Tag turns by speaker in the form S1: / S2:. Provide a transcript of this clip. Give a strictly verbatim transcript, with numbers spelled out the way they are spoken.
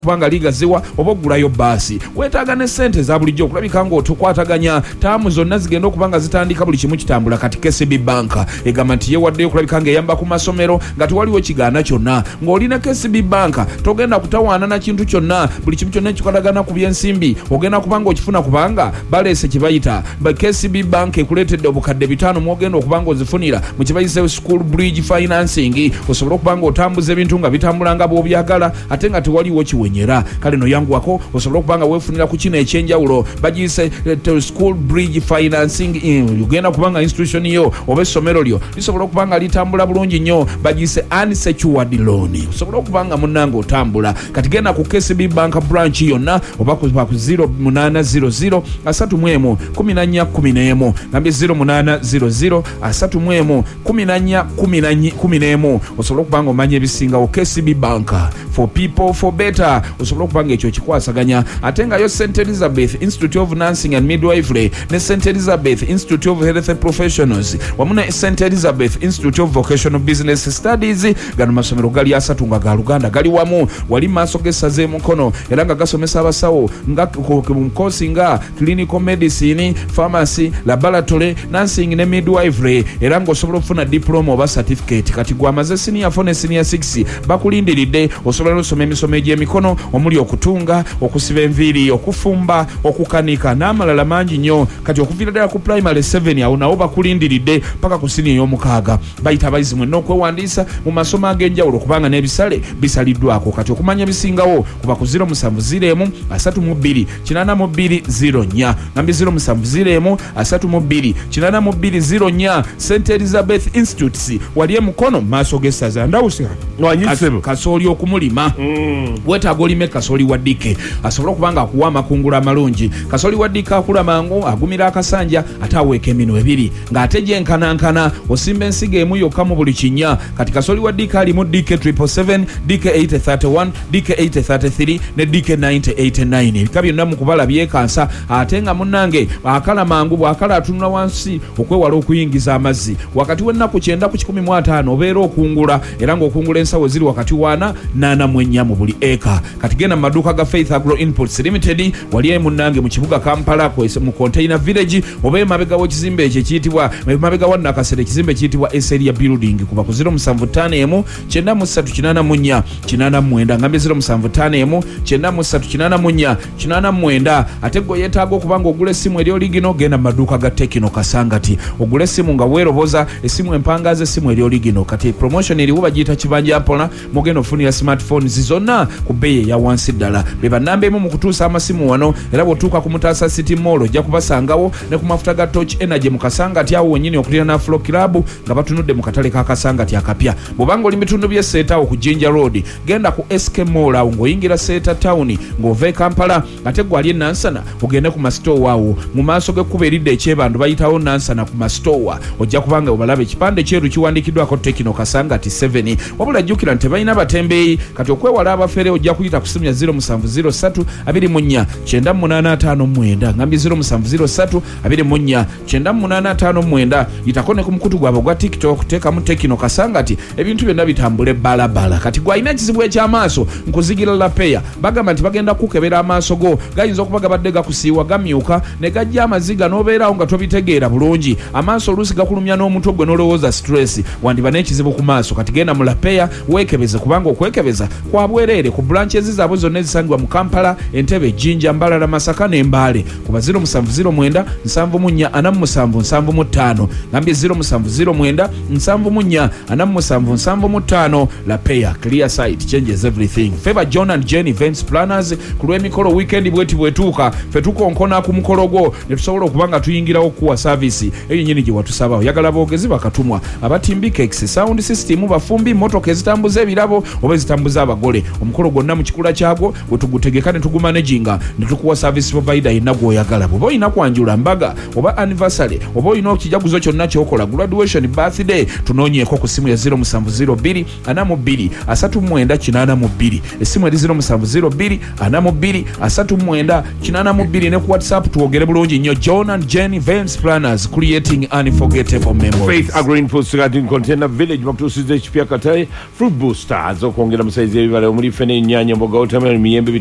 S1: kubanga ligaziwa oba ogulayo basi wetaaga ne sente za bulijjo okulabika ng'otukwataganya taamu zonna zigenda okubanga zitandika buli kimu kitambula kati K C B Bank egamba nti yewaddeyo okulabika ng'eyamba ku masomero nga tewaliwo kigaana kyonna ng'olina K C B Bank togenda kutawaana na kintu kyonna buli kimu kyonna ekikwatagana ku by'ensimbi ogenda kubanga okifuna kubanga baleese kye bayita K C B Bank ekuleetedde obukadde bitaano mwogenda okubanga ozifunira mu kye bayise school bridge financing osobola okubanga otambuza ebintu nga bitambula nga bw'obyagala ate nga tewaliwo kiwe nyera kale no yangu wako osobola okubanga weefunira ku kino ekyenjawulo bagiyise uh, school bridge financing in ugenda kubanga institution yo oba essomero lyo lisobola okubanga litambula bulungi nnyo bagiyise unsecured loan osobola okubanga munnanga otambula kati genda ku K C B Bank branch yonna oba ku zero munana zero zero asatu mwemu kumi na nnya kumi n'emu nambye zero munana zero zero asatu mwemu kumi na nnya kumi n'emu osobola okubanga omanya ebisingawo K C B Bank for people for better osobola okubanga ekyo kikwasaganya ate nga yo Saint Elizabeth Institute of Nursing and Midwifery ne Saint Elizabeth Institute of Health Professionals wamu ne Saint Elizabeth Institute of Vocational Business Studies gano masomero gali asatu nga ga Luganda gali wamu wali maaso g'essaza Mukono era nga gasomesa abasawo nga mukosi nga clinical medicine, pharmacy, laboratory, nursing ne midwifery era nga osobola okufuna diploma oba certificate kati gwamaze senior four ne senior six bakulindiridde osobola n'osoma emisomo egy'emikono omuli okutunga okusiba enviiri okufumba okukanika n'amalala mangi nnyo kati okuviira ddala ku primary seven awo nawo bakulindiridde paka ku senior y'omukaaga bayita abayizi mwenna okwewandiisa mu masomo ag'enjawulo kubanga n'ebisale bisaliddwako kati okumanya bisingawo kuba ku zero musanvu ziro emu asatu mu bbiri kinaana mu bbiri ziro nnya nambi zero musanvu ziro emu asatu mu bbiri kinaana mu bbiri ziro nnya Saint Elizabeth Institutes wali Mukono maaso g'essaza ndawusa kasooli okumulima mm. wetaaga olime kasooli wa ddike asobola okubanga akuwa amakungula amalungi kasooli wa ddike akula mangu agumira akasanja ate aweeka emino ebiri ng'ate gyenkanankana osimba ensigo emu yokka mu buli kinnya kati kasooli wa ddike alimu D K seven seven D K eight three one D K eight three three ne D K nine eight nine ebika byonna mu kubala byekansa ate nga munnange akala mangu bw'akala atunula wansi okwewala okuyingiza amazzi wakati w'ennaku kyenda ku kikumi mu ataano obeera okungula era ng'okungula ensawo ziri wakati wana nana mu ennya mu buli eka kati genda mu maduuka ga Faith Agro Imports Limited wali munnange mu kibuga Kampala kwese mu Container Village oba emabega w'ekizimbe ekyo ekiyitibwa emabega wa Nakasere ekizimbe ekiyitibwa Eseria Building kuba ku zero musanvu ttaano emu kyenda mu ssatu kinaana mu nnya kinaana mu mwenda ngambye zero musanvu ttaano emu kyenda mu ssatu kinaana mu nnya kinaana mu mwenda ate gwe yeetaaga okubanga ogula essimu eri oligino genda mu maduuka ga Tekino Kasangati ogula essimu nga weeroboza essimu empangaaza essimu eri oligino kati promotion eriwo bagiyita kibanja apola mugenda ofunira smartphones zonna ku bbeeyi eya wansi ddala be bannamba emu mu kutuusa amasimu wano era bw'otuuka ku Mutaasa City Mall ojja kubasangawo ne ku mafuta ga Torch Energy mu Kasangati awo wennyini okulira na Afro Club nga batunudde mu katale ka Kasangati akapya bw'obanga oli bitundu by'e Seeta awo ku Jinja Road genda ku S K Mall awo ng'oyingira Seeta Town ng'ova e Kampala ate gwali e Nansana ogende ku masitoowa awo mu maaso g'ekkubo eridda ekyebando bayitawo Nansana ku masitoowa ojja kubanga obalaba ekipande kyeru kiwandiikiddwako Tekino Kasangati seven wabula jjukira nti tebalina batembeeyi kati okwewala abafere ojja kuyita ku simu ya zero musanvu ziro ssatu abiri mu nnya kyenda munaana ataano mu mwenda ngambye zero musanvu ziro ssatu abiri mu nnya kyenda munaana ataano mu mwenda yitako ne ku mukutu gwabwe ogwa TikTok teekamu Tekino Kasangati ebintu byonna bitambule balabala kati gwalina ekizibu eky'amaaso nkuzigira lapeya bagamba nti bagenda kukebera amaaso go gayinza okuba gabadde gakusiiwa gamyuka ne gajja amaziga n'obeerawo nga tobitegeera bulungi amaaso oluusi gakulumya n'omutwe gwe n'olowooza stress wandiba n'ekizibu ku maaso kati genda mu lapeya weekebeze kubanga okwekebeza kwa bwereere ku branches zaabwe zonna ezisangibwa mu Kampala Entebbe Jinja Mbalala Masaka ne Mbale kuba zero musanvu ziro mwenda nsanvu mu nnya ana mu musanvu nsanvu mu ttaano ngambye zero musanvu ziro mwenda nsanvu mu nnya ana mu musanvu nsanvu mu ttaano lapeya clear sight changes everything Favor John and Jane Events Planners ku lw'emikolo weekend bweti bwetuuka fe tukonkona ku mukolo gwo ne tusobola okubanga tuyingirawo kuwa service eyo nyini gye watusaba oyagala boogezi bakatumwa abatimbika X sound system bafumbi motoka ezitambuza ebirabo oba ezitambuza abagole omukolo gwonna mu kikula kyagwo bwe tugutegeka ne tugumanaginga ne tukuwa service provider yenna gw'oyagala bw'oba olina kwanjula mbaga oba anniversary oba olina ekijaguzo kyonna ky'okola graduation birthday tunoonyeeko ku simu ya zero musanvu ziro bbiri ana mu bbiri asatu mu mwenda kinaana mu bbiri essimu eri zero musanvu ziro bbiri ana mu bbiri asatu mu mwenda kinaana mu bbiri ne ku WhatsApp tuwogere bulungi nnyo John and Jane Events Planners creating unforgettable memories.
S2: Faith Agro Imports Garden Container Village bakutuusiza ekipya kataye fruit boosters okwongera mu size y'ebibala omuli ffene ennyaanya mboga watermelon miyembe